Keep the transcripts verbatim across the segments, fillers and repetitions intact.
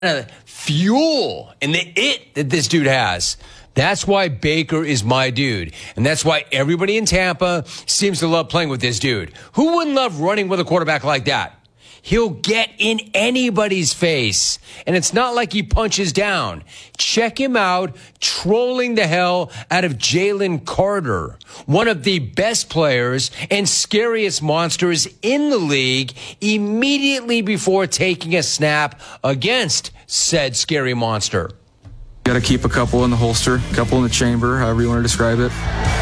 of fuel and the it that this dude has. That's why Baker is my dude. And that's why everybody in Tampa seems to love playing with this dude. Who wouldn't love running with a quarterback like that? He'll get in anybody's face. And it's not like he punches down. Check him out trolling the hell out of Jalen Carter, one of the best players and scariest monsters in the league, immediately before taking a snap against said scary monster. Got to keep a couple in the holster, a couple in the chamber, however you want to describe it.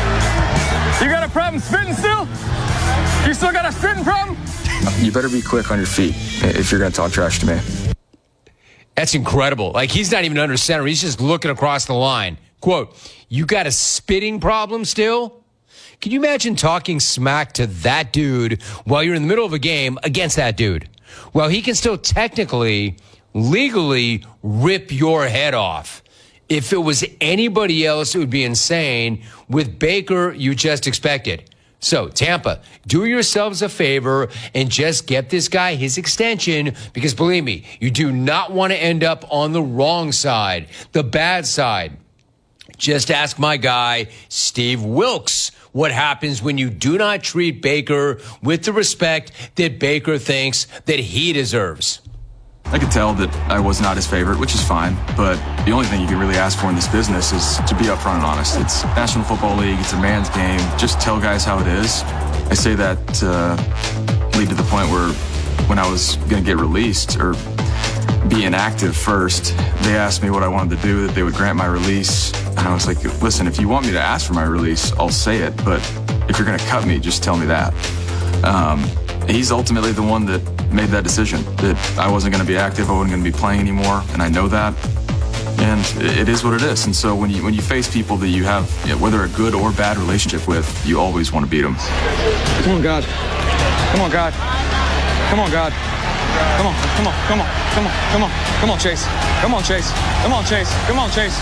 You got a problem spitting still? You still got a spitting problem? You better be quick on your feet if you're going to talk trash to me. That's incredible. Like, he's not even under center. He's just looking across the line. Quote, you got a spitting problem still? Can you imagine talking smack to that dude while you're in the middle of a game against that dude? Well, he can still technically, legally rip your head off. If it was anybody else, it would be insane. With Baker, you just expect it. So, Tampa, do yourselves a favor and just get this guy his extension, because believe me, you do not want to end up on the wrong side, the bad side. Just ask my guy, Steve Wilks, what happens when you do not treat Baker with the respect that Baker thinks that he deserves. I could tell that I was not his favorite, which is fine, but the only thing you can really ask for in this business is to be upfront and honest. It's National Football League, it's a man's game. Just tell guys how it is. I say that to lead to the point where when I was going to get released or be inactive first, they asked me what I wanted to do, that they would grant my release. And I was like, listen, if you want me to ask for my release, I'll say it, but if you're going to cut me, just tell me that. Um, he's ultimately the one that made that decision, that I wasn't going to be active, I wasn't going to be playing anymore, and I know that. And it is what it is. And so when you when you face people that you have, you know, whether a good or bad relationship with, you always want to beat them. Come on, God. Come on, God. Come on, God. Come on, come on, come on, come on, come on. Come on, Chase. Come on, Chase. Come on, Chase. Come on, Chase.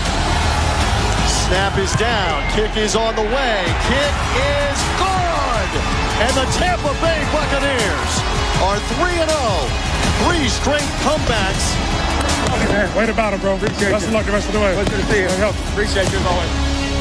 Snap is down. Kick is on the way. Kick is good. And the Tampa Bay Buccaneers are three and oh. Three straight comebacks. Hey, way to battle, bro. Appreciate Best of luck the rest of the way. Pleasure to see you. Appreciate you as always.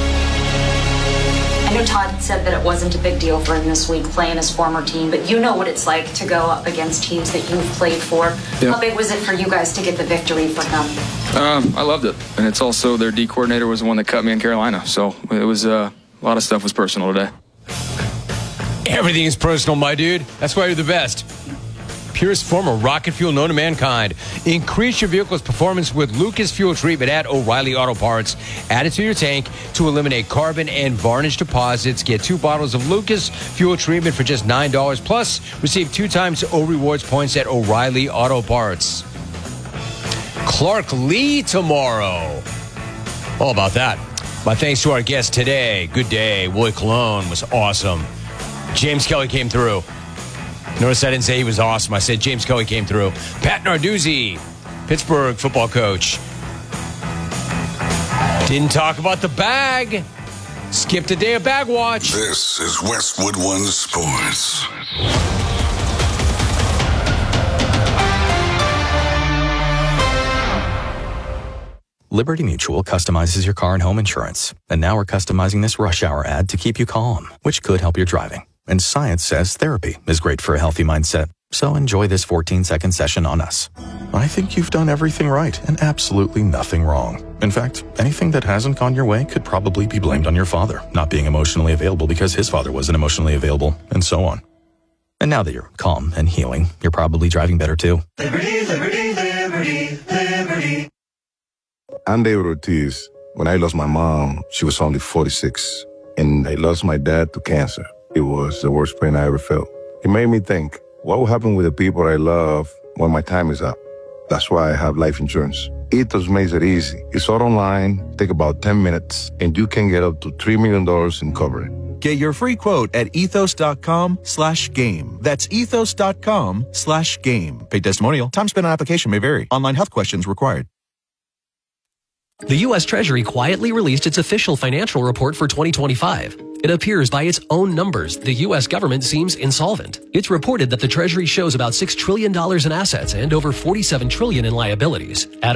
I know Todd said that it wasn't a big deal for him this week playing his former team, but you know what it's like to go up against teams that you've played for. Yep. How big was it for you guys to get the victory for him? Um, I loved it. And it's also their D coordinator was the one that cut me in Carolina. So it was uh, a lot of stuff was personal today. Everything is personal, my dude. That's why you're the best. Purest form of rocket fuel known to mankind. Increase your vehicle's performance with Lucas Fuel Treatment at O'Reilly Auto Parts. Add it to your tank to eliminate carbon and varnish deposits. Get two bottles of Lucas Fuel Treatment for just nine dollars. Plus, receive two times O Rewards points at O'Reilly Auto Parts. Clark Lee tomorrow. All about that. My thanks to our guest today. Good day. Willie Colon was awesome. James Kelly came through. Notice I didn't say he was awesome. I said James Kelly came through. Pat Narduzzi, Pittsburgh football coach. Didn't talk about the bag. Skipped a day of bag watch. This is Westwood One Sports. Liberty Mutual customizes your car and home insurance. And now we're customizing this rush hour ad to keep you calm, which could help your driving. And science says therapy is great for a healthy mindset. So enjoy this fourteen-second session on us. I think you've done everything right and absolutely nothing wrong. In fact, anything that hasn't gone your way could probably be blamed on your father, not being emotionally available because his father wasn't emotionally available, and so on. And now that you're calm and healing, you're probably driving better too. Liberty, liberty, liberty, liberty. I'm David Ortiz. When I lost my mom, she was only forty-six, and I lost my dad to cancer. It was the worst pain I ever felt. It made me think, what will happen with the people I love when my time is up? That's why I have life insurance. Ethos makes it easy. It's all online, take about ten minutes, and you can get up to three million dollars in coverage. Get your free quote at ethos.com slash game. That's ethos.com slash game. Paid testimonial. Time spent on application may vary. Online health questions required. The U S Treasury quietly released its official financial report for twenty twenty-five. It appears by its own numbers, the U S government seems insolvent. It's reported that the Treasury shows about six trillion dollars in assets and over forty-seven trillion dollars in liabilities.